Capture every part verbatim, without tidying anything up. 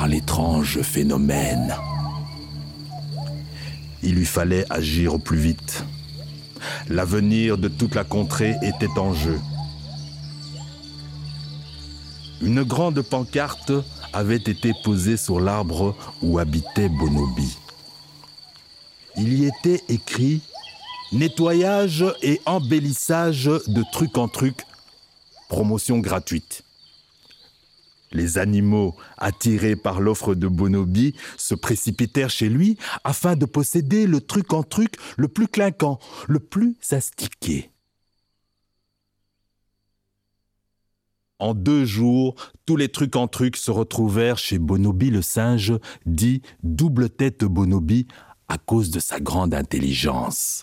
l'étrange phénomène. Il lui fallait agir au plus vite. L'avenir de toute la contrée était en jeu. Une grande pancarte avait été posée sur l'arbre où habitait Bonobi. Il y était écrit « Nettoyage et embellissage de truc en truc, promotion gratuite ». Les animaux, attirés par l'offre de Bonobi, se précipitèrent chez lui afin de posséder le truc en truc le plus clinquant, le plus astiqué. En deux jours, tous les trucs en trucs se retrouvèrent chez Bonobi le singe, dit Double Tête Bonobi, à cause de sa grande intelligence.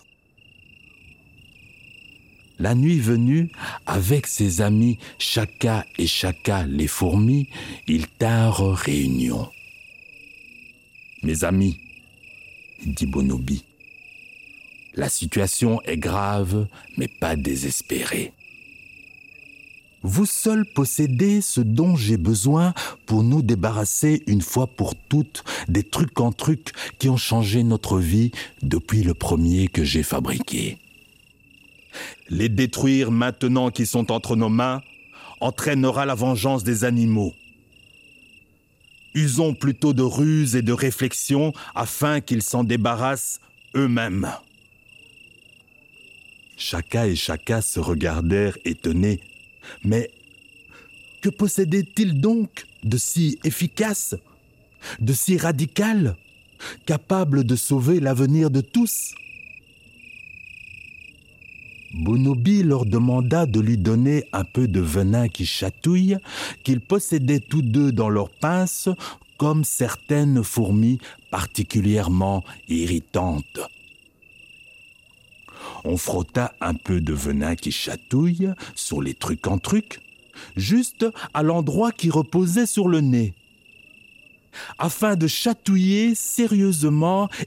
La nuit venue, avec ses amis Chaka et Chaka les fourmis, ils tinrent réunion. « Mes amis, dit Bonobi, la situation est grave, mais pas désespérée. Vous seuls possédez ce dont j'ai besoin pour nous débarrasser une fois pour toutes des trucs en trucs qui ont changé notre vie depuis le premier que j'ai fabriqué. Les détruire maintenant qu'ils sont entre nos mains entraînera la vengeance des animaux. Usons plutôt de ruse et de réflexion afin qu'ils s'en débarrassent eux-mêmes. » Chaka et Chaka se regardèrent étonnés. Mais que possédait-il donc de si efficace, de si radical, capable de sauver l'avenir de tous ? Bonobi leur demanda de lui donner un peu de venin qui chatouille, qu'ils possédaient tous deux dans leurs pinces, comme certaines fourmis particulièrement irritantes. On frotta un peu de venin qui chatouille sur les trucs en trucs, juste à l'endroit qui reposait sur le nez, afin de chatouiller sérieusement